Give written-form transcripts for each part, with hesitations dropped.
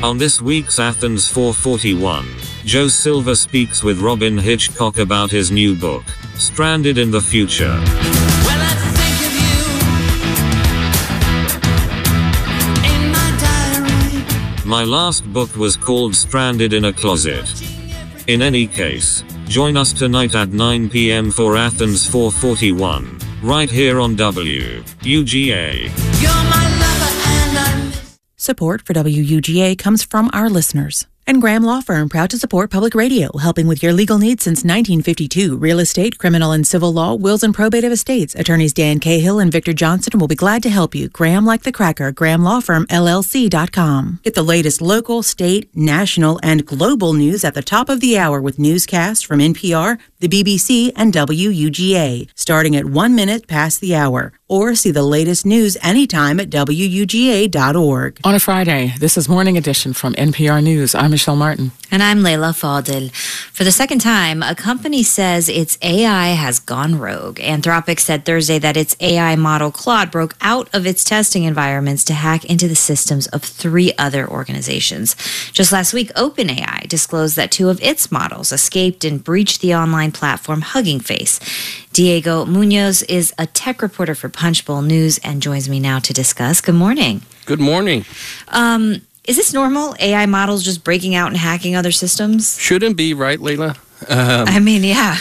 On this week's Athens 441, Joe Silver speaks with Robin Hitchcock about his new book, Stranded in the Future. Well, I think of you in my diary. My last book was called Stranded in a Closet. In any case, join us tonight at 9 p.m. for Athens 441, right here on WUGA. You're my lover and I'm... Support for WUGA comes from our listeners. And Graham Law Firm, proud to support public radio, helping with your legal needs since 1952. Real estate, criminal and civil law, wills and probate of estates. Attorneys Dan Cahill and Victor Johnson will be glad to help you. Graham like the cracker, GrahamLawFirmLLC.com. Get the latest local, state, national, and global news at the top of the hour with newscasts from NPR, the BBC, and WUGA, starting at 1 minute past the hour. Or see the latest news anytime at WUGA.org. On a Friday, this is Morning Edition from NPR News. I'm Michelle Martin. And I'm Leila Fadel. For the second time, a company says its AI has gone rogue. Anthropic said Thursday that its AI model Claude broke out of its testing environments to hack into the systems of 3 other organizations. Just last week, OpenAI disclosed that 2 of its models escaped and breached the online platform Hugging Face. Diego Munoz is a tech reporter for Punchbowl News and joins me now to discuss. Good morning. Good morning. Is this normal? AI models just breaking out and hacking other systems? Shouldn't be, right, Leila? Yeah.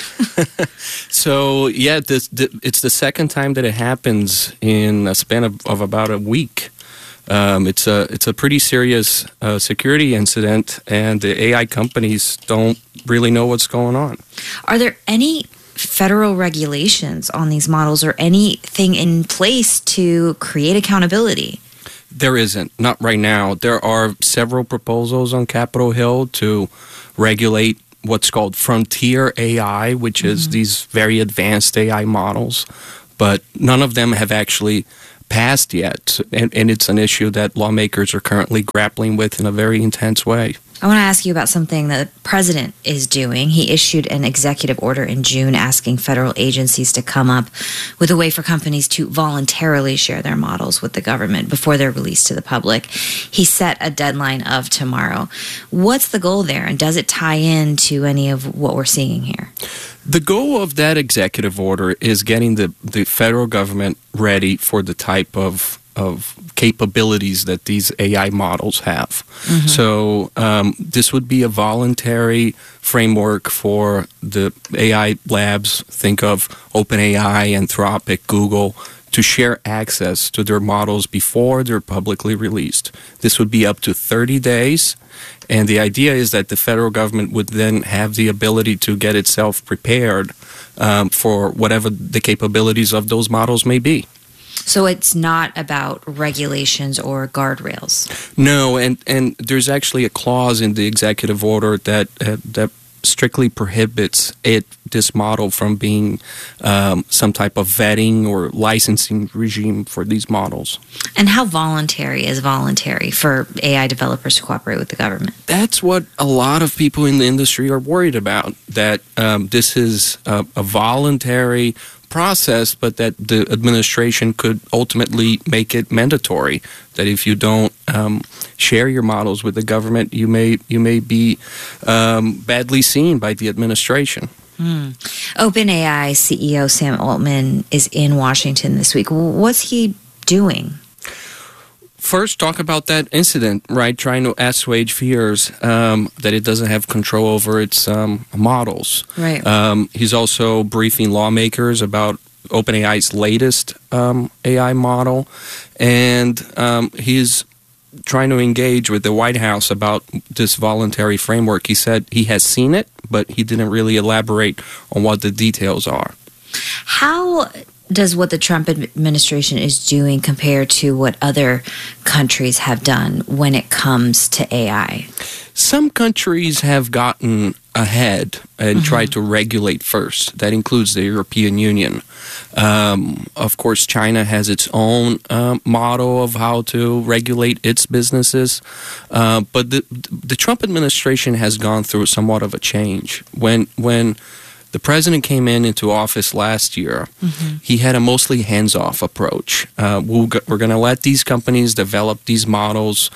So, yeah, it's the second time that it happens in a span of about a week. It's a pretty serious security incident, and the AI companies don't really know what's going on. Are there any federal regulations on these models or anything in place to create accountability? There isn't, not right now. There are several proposals on Capitol Hill to regulate what's called frontier AI, which is these very advanced AI models, but none of them have actually passed yet, and it's an issue that lawmakers are currently grappling with in a very intense way. I want to ask you about something that the president is doing. He issued an executive order in June asking federal agencies to come up with a way for companies to voluntarily share their models with the government before they're released to the public. He set a deadline of tomorrow. What's the goal there, and does it tie into any of what we're seeing here? The goal of that executive order is getting the federal government ready for the type of capabilities that these AI models have. So this would be a voluntary framework for the AI labs, think of OpenAI, Anthropic, Google, to share access to their models before they're publicly released. This would be up to 30 days. And the idea is that the federal government would then have the ability to get itself prepared for whatever the capabilities of those models may be. So it's not about regulations or guardrails? No, and there's actually a clause in the executive order that strictly prohibits this model from being some type of vetting or licensing regime for these models. And how voluntary is voluntary for AI developers to cooperate with the government? That's what a lot of people in the industry are worried about, that this is a voluntary process, but that the administration could ultimately make it mandatory, that if you don't share your models with the government, you may be badly seen by the administration. OpenAI CEO Sam Altman is in Washington this week. What's he doing? First, talk about that incident, right? Trying to assuage fears that it doesn't have control over its models. Right. He's also briefing lawmakers about OpenAI's latest AI model, and he's trying to engage with the White House about this voluntary framework. He said he has seen it, but he didn't really elaborate on what the details are. How does what the Trump administration is doing compare to what other countries have done when it comes to AI? Some countries have gotten ahead and tried to regulate first. That includes the European Union. Of course, China has its own model of how to regulate its businesses. But the Trump administration has gone through somewhat of a change. When The president came into office last year. He had a mostly hands-off approach. We're going to let these companies develop these models,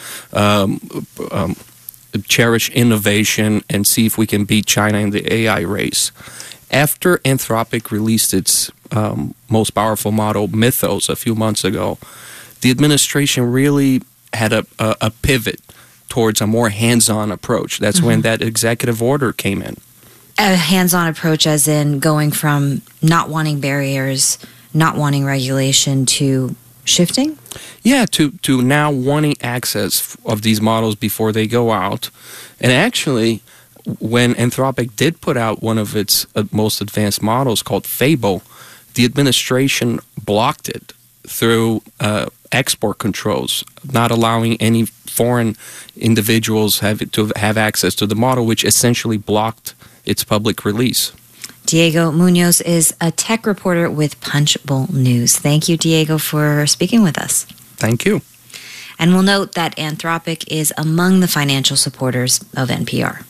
cherish innovation, and see if we can beat China in the AI race. After Anthropic released its most powerful model, Mythos, a few months ago, the administration really had a pivot towards a more hands-on approach. That's when that executive order came in. A hands-on approach as in going from not wanting barriers, not wanting regulation to shifting? Yeah, to now wanting access of these models before they go out. And actually, when Anthropic did put out one of its most advanced models called Fable, the administration blocked it through export controls, not allowing any foreign individuals to have access to the model, which essentially blocked its public release. Diego Munoz is a tech reporter with Punchbowl News. Thank you, Diego, for speaking with us. Thank you. And we'll note that Anthropic is among the financial supporters of NPR.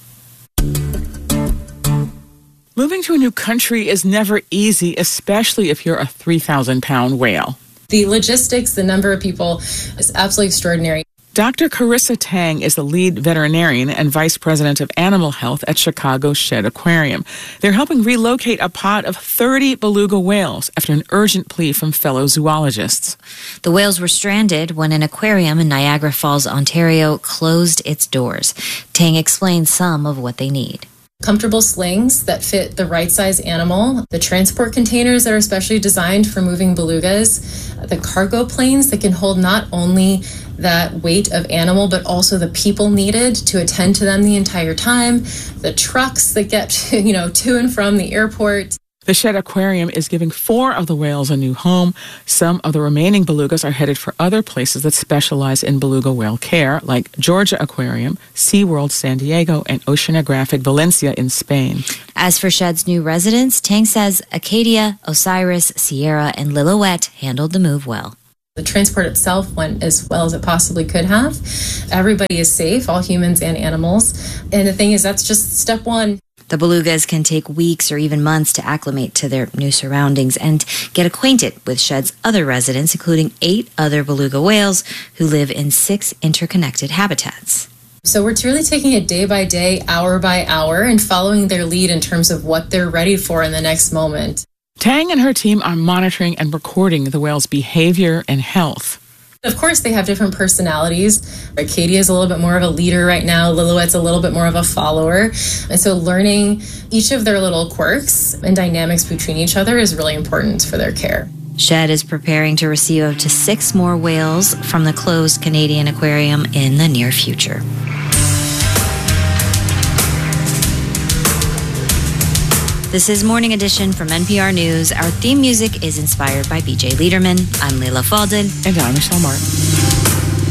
Moving to a new country is never easy, especially if you're a 3,000-pound whale. The logistics, the number of people is absolutely extraordinary. Dr. Carissa Tang is the lead veterinarian and vice president of animal health at Chicago Shedd Aquarium. They're helping relocate a pod of 30 beluga whales after an urgent plea from fellow zoologists. The whales were stranded when an aquarium in Niagara Falls, Ontario, closed its doors. Tang explains some of what they need. Comfortable slings that fit the right size animal, the transport containers that are specially designed for moving belugas, the cargo planes that can hold not only that weight of animal, but also the people needed to attend to them the entire time, the trucks that get to and from the airport. The Shedd Aquarium is giving 4 of the whales a new home. Some of the remaining belugas are headed for other places that specialize in beluga whale care, like Georgia Aquarium, SeaWorld San Diego, and Oceanographic Valencia in Spain. As for Shedd's new residents, Tang says Acadia, Osiris, Sierra, and Lillooet handled the move well. The transport itself went as well as it possibly could have. Everybody is safe, all humans and animals. And the thing is, that's just step one. The belugas can take weeks or even months to acclimate to their new surroundings and get acquainted with Shedd's other residents, including 8 other beluga whales who live in 6 interconnected habitats. So we're really taking it day by day, hour by hour, and following their lead in terms of what they're ready for in the next moment. Tang and her team are monitoring and recording the whales' behavior and health. Of course, they have different personalities. Acadia is a little bit more of a leader right now. Lillooet's a little bit more of a follower. And so learning each of their little quirks and dynamics between each other is really important for their care. Shedd is preparing to receive up to 6 more whales from the closed Canadian aquarium in the near future. This is Morning Edition from NPR News. Our theme music is inspired by BJ Liederman. I'm Leila Fadel. And I'm Michelle Martin.